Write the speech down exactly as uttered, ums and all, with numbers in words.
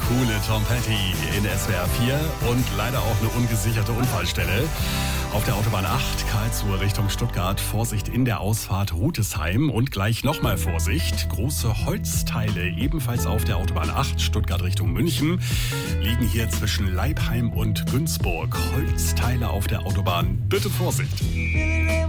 coole Tom Petty in S W R vier und leider auch eine ungesicherte Unfallstelle. Auf der Autobahn acht, Karlsruhe Richtung Stuttgart, Vorsicht in der Ausfahrt Rutesheim und gleich nochmal Vorsicht. Große Holzteile ebenfalls auf der Autobahn acht, Stuttgart Richtung München, liegen hier zwischen Leipheim und Günzburg. Holzteile auf der Autobahn, bitte Vorsicht.